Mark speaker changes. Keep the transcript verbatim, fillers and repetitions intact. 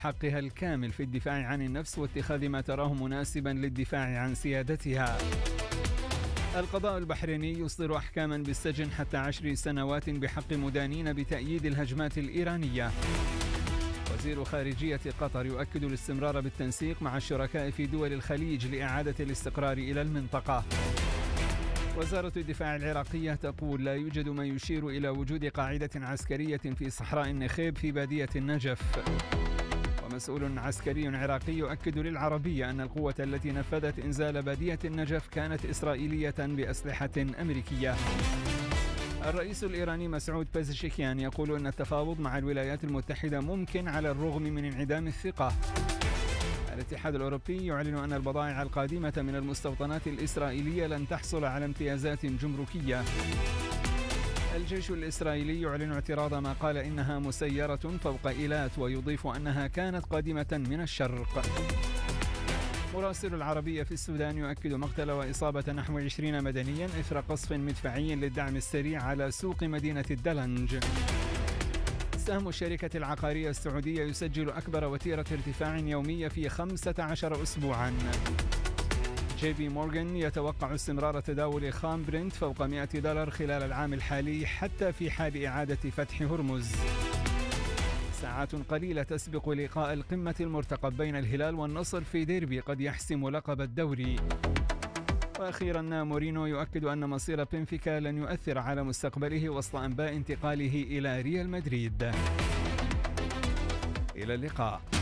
Speaker 1: حقها الكامل في الدفاع عن النفس واتخاذ ما تراه مناسبا للدفاع عن سيادتها. القضاء البحريني يصدر أحكاما بالسجن حتى عشر سنوات بحق مدانين بتأييد الهجمات الإيرانية. وزير خارجية قطر يؤكد الاستمرار بالتنسيق مع الشركاء في دول الخليج لإعادة الاستقرار إلى المنطقة. وزارة الدفاع العراقية تقول لا يوجد ما يشير إلى وجود قاعدة عسكرية في صحراء النخيب في بادية النجف. ومسؤول عسكري عراقي يؤكد للعربية أن القوة التي نفذت إنزال بادية النجف كانت إسرائيلية بأسلحة أمريكية. الرئيس الإيراني مسعود بيزشكيان يقول أن التفاوض مع الولايات المتحدة ممكن على الرغم من انعدام الثقة. الاتحاد الأوروبي يعلن أن البضائع القادمة من المستوطنات الإسرائيلية لن تحصل على امتيازات جمركية. الجيش الإسرائيلي يعلن اعتراض ما قال إنها مسيرة فوق إيلات ويضيف أنها كانت قادمة من الشرق. مراسل العربية في السودان يؤكد مقتل وإصابة نحو عشرين مدنيا إثر قصف مدفعي للدعم السريع على سوق مدينة الدلنج. سهم الشركة العقارية السعودية يسجل أكبر وتيرة ارتفاع يومية في خمسة عشر أسبوعا. جي بي مورغان يتوقع استمرار تداول خام برنت فوق مئة دولار خلال العام الحالي حتى في حال إعادة فتح هرمز. ساعات قليلة تسبق لقاء القمة المرتقب بين الهلال والنصر في ديربي قد يحسم لقب الدوري. وأخيرا مورينو يؤكد أن مصير بنفيكا لن يؤثر على مستقبله وسط أنباء انتقاله إلى ريال مدريد. إلى اللقاء.